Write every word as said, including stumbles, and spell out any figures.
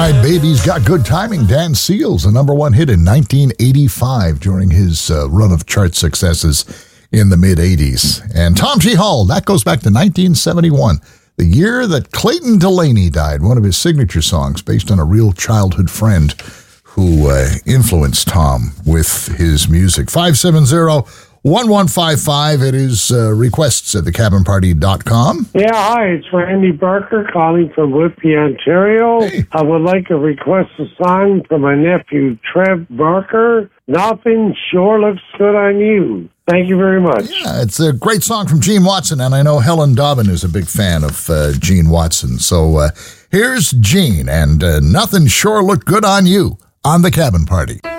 right, Baby's Got Good Timing. Dan Seals, a number one hit in nineteen eighty-five during his uh, run of chart successes in the mid-eighties. And Tom G. Hall, that goes back to nineteen seventy-one, the year that Clayton Delaney died, one of his signature songs based on a real childhood friend who uh, influenced Tom with his music. five seven zero, one one five five. It is uh, requests at the cabin party dot com. Yeah, hi, it's Randy Barker calling from Whitby, Ontario. Hey. I would like to request a song for my nephew, Trev Barker. Nothing sure looks good on you. Thank you very much. Yeah, it's a great song from Gene Watson, and I know Helen Dobbin is a big fan of uh, Gene Watson. So uh, here's Gene, and uh, Nothing Sure Looked Good on You on the Cabin Party.